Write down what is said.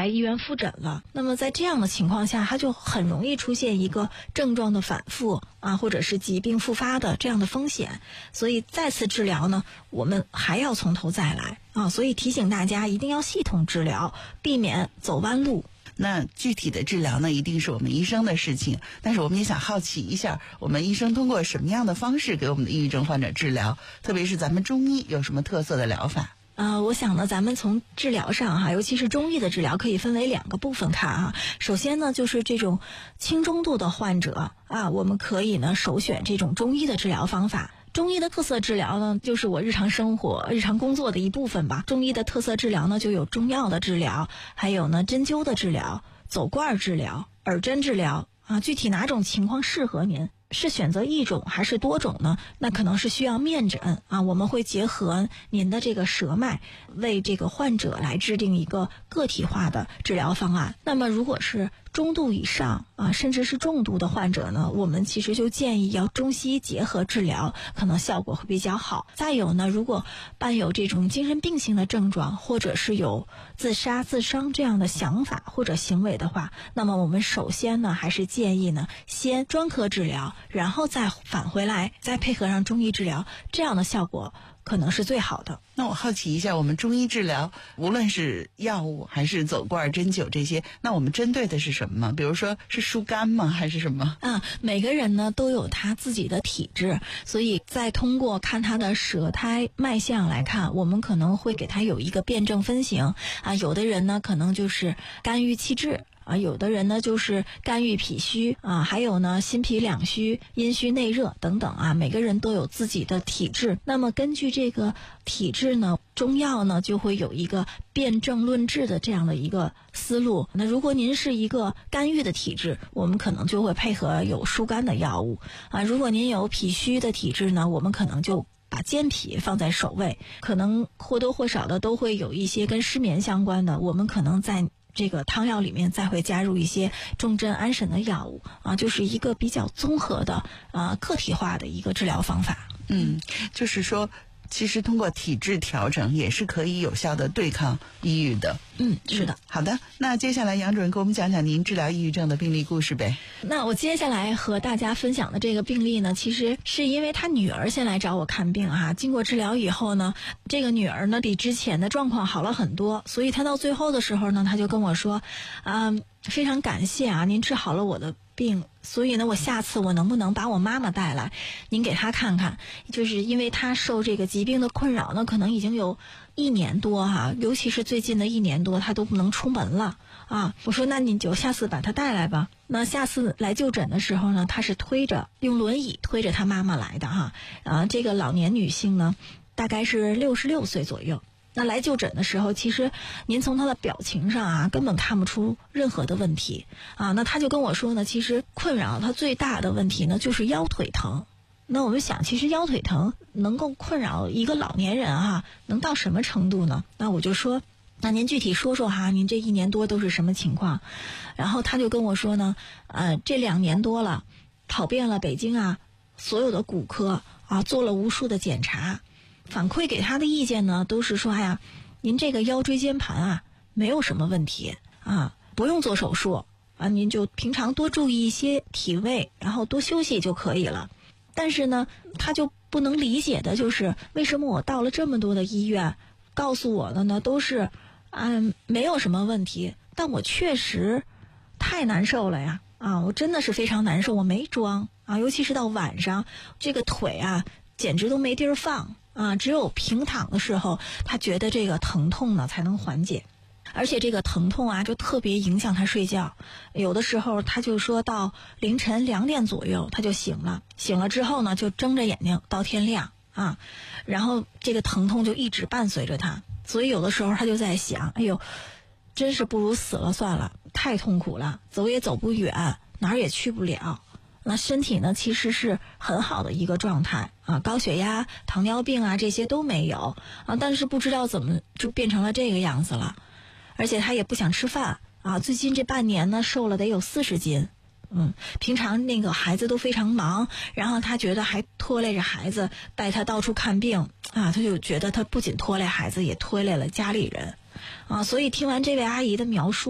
来医院复诊了。那么在这样的情况下，他就很容易出现一个症状的反复或者是疾病复发的这样的风险。所以再次治疗呢，我们还要从头再来所以提醒大家一定要系统治疗，避免走弯路。 那具体的治疗呢，一定是我们医生的事情，但是我们也想好奇一下，我们医生通过什么样的方式给我们的抑郁症患者治疗，特别是咱们中医有什么特色的疗法？ 我想呢，咱们从治疗上尤其是中医的治疗可以分为2个部分看首先呢，就是这种轻中度的患者我们可以呢首选这种中医的治疗方法。中医的特色治疗呢，就是我日常生活、日常工作的一部分吧。中医的特色治疗呢，就有中药的治疗，还有呢针灸的治疗、走罐治疗、耳针治疗具体哪种情况适合您？是选择一种还是多种呢？那可能是需要面诊我们会结合您的这个舌脉，为这个患者来制定一个个体化的治疗方案。那么如果是中度以上甚至是重度的患者呢，我们其实就建议要中西医结合治疗，可能效果会比较好。再有呢，如果伴有这种精神病性的症状，或者是有自杀自伤这样的想法或者行为的话，那么我们首先呢还是建议呢先专科治疗，然后再返回来，再配合上中医治疗，这样的效果可能是最好的。 那我好奇一下，我们中医治疗无论是药物还是走罐针灸这些，那我们针对的是什么吗？比如说是疏肝吗，还是什么？ 每个人呢都有他自己的体质，所以再通过看他的舌苔脉象来看，我们可能会给他有一个辩证分型有的人呢可能就是肝郁气滞有的人呢就是肝郁脾虚还有呢心脾两虚、阴虚内热等等每个人都有自己的体质。那么根据这个体质呢，中药呢就会有一个辨证论治的这样的一个思路。那如果您是一个肝郁的体质，我们可能就会配合有疏肝的药物如果您有脾虚的体质呢，我们可能就把健脾放在首位。可能或多或少的都会有一些跟失眠相关的，我们可能在这个汤药里面再会加入一些重镇安神的药物就是一个比较综合的个体化的一个治疗方法。 就是说其实通过体质调整也是可以有效的对抗抑郁的。 是的。 好的，那接下来杨主任给我们讲讲您治疗抑郁症的病例故事呗。 那我接下来和大家分享的这个病例呢，其实是因为他女儿先来找我看病经过治疗以后呢，这个女儿呢比之前的状况好了很多，所以他到最后的时候呢，他就跟我说非常感谢您治好了我的病，所以呢我下次我能不能把我妈妈带来，您给她看看。就是因为她受这个疾病的困扰呢，可能已经有1年多尤其是最近的1年多她都不能出门了我说那你就下次把她带来吧。那下次来就诊的时候呢，她是用轮椅推着她妈妈来的这个老年女性呢大概是66岁左右。那来就诊的时候，其实您从她的表情上根本看不出任何的问题那她就跟我说呢，其实困扰她最大的问题呢就是腰腿疼。那我们想，其实腰腿疼能够困扰一个老年人能到什么程度呢？那我就说，那您具体说说您这1年多都是什么情况？然后她就跟我说呢，这2年多了，跑遍了北京所有的骨科做了无数的检查。反馈给他的意见呢，都是说您这个腰椎间盘没有什么问题不用做手术您就平常多注意一些体位，然后多休息就可以了。但是呢，他就不能理解的就是为什么我到了这么多的医院，告诉我的呢都是没有什么问题，但我确实太难受了呀我真的是非常难受，我没装尤其是到晚上，这个腿简直都没地儿放只有平躺的时候，他觉得这个疼痛呢才能缓解。而且这个疼痛就特别影响他睡觉，有的时候他就说到凌晨2点左右他就醒了之后呢就睁着眼睛到天亮然后这个疼痛就一直伴随着他。所以有的时候他就在想，哎呦，真是不如死了算了，太痛苦了，走也走不远，哪儿也去不了。那身体呢其实是很好的一个状态高血压、糖尿病这些都没有但是不知道怎么就变成了这个样子了。而且他也不想吃饭最近这半年呢瘦了得有40斤平常那个孩子都非常忙，然后他觉得还拖累着孩子，带他到处看病他就觉得他不仅拖累孩子，也拖累了家里人所以听完这位阿姨的描述